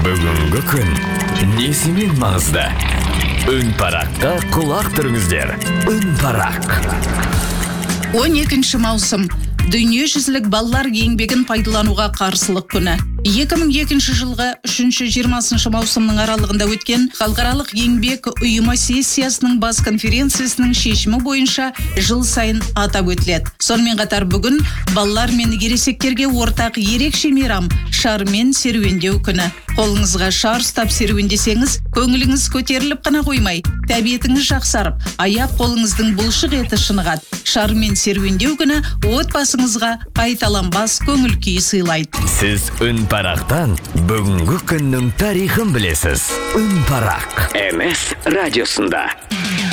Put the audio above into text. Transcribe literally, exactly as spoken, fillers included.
Бүгінгі күн несімен маңызды? Үн параққа құлақ түріңіздер. Үн парақ. он екінші маусым. Дүниежүзілік балалар еңбегін пайдалануға қарсылық күні. екі мың екінші жылғы үшінші жиырмасыншы маусымның аралығында өткен халықаралық еңбек ұйымы сессиясының бас конференциясының шешімі бойынша жыл сайын атап өтіледі. Сонымен қатар бүгін балалар мен ересектерге ортақ ерекше мейрам шармен серуендеу күні. Қолыңызға шар ұстап серуендесеңіз, көңіліңіз көтеріліп қана қоймай, тәбетіңіз жақсарып, аяқ қолыңыздың бұлшық еті шынығады. Шармен серуендеу күні отбасыңызға қайталанбас көңіл күй сыйлайды. Сіз үн парақтан бүгінгі күннің тарихын білесіз. Үн парақ. эм эс радиосында.